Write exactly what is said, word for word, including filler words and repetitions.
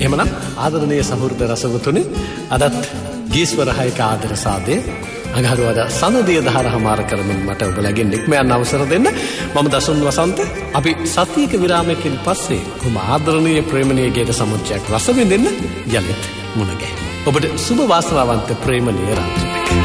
එහෙමනම් ආදරණීය සහෘද රසවතුනි අදත් ගීස්වර හයක ආදර සාදේ අඟහරුවාද සනදිය දහර හමාර කරමින් මට ඔබලගෙන් නික්ම යන්න අවසර දෙන්න. මම දසුන් වසන්ත. අපි සතියක විරාමයකින් පස්සේ කොහොම ආදරණීය ප්‍රේමණීය ගීත සමුච්චයක් රස විඳින්න යලිත් මුණ ගැහෙමු. ඔබට සුබ වාසනාවන්ත ප්‍රේමණීය රාත්‍රියක්.